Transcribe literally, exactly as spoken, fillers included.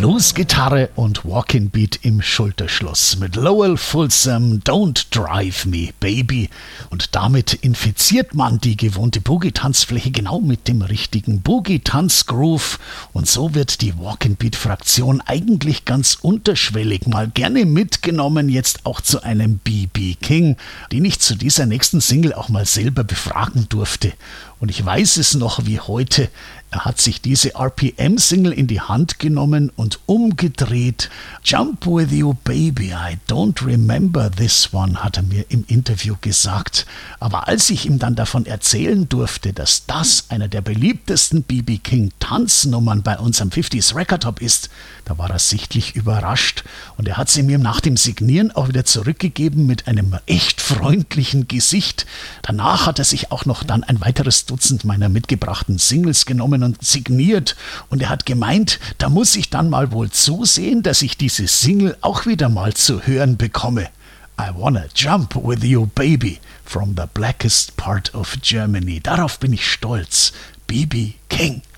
Blues-Gitarre und Walking-Beat im Schulterschluss mit Lowell Fulsom, Don't Drive Me, Baby. Und damit infiziert man die gewohnte Boogie-Tanzfläche genau mit dem richtigen Boogie-Tanz-Groove. Und so wird die Walking-Beat-Fraktion eigentlich ganz unterschwellig mal gerne mitgenommen, jetzt auch zu einem B B King, den ich zu dieser nächsten Single auch mal selber befragen durfte. Und ich weiß es noch wie heute, er hat sich diese R P M-Single in die Hand genommen und umgedreht. Jump with you, baby, I don't remember this one, hat er mir im Interview gesagt. Aber als ich ihm dann davon erzählen durfte, dass das einer der beliebtesten B B King Tanznummern bei unserem fünfziger Record Top ist, da war er sichtlich überrascht. Und er hat sie mir nach dem Signieren auch wieder zurückgegeben mit einem echt freundlichen Gesicht. Danach hat er sich auch noch dann ein weiteres Dutzend meiner mitgebrachten Singles genommen und signiert. Und er hat gemeint, da muss ich dann mal wohl zusehen, dass ich diese Single auch wieder mal zu hören bekomme. I wanna jump with you, baby, from the blackest part of Germany. Darauf bin ich stolz. B B King.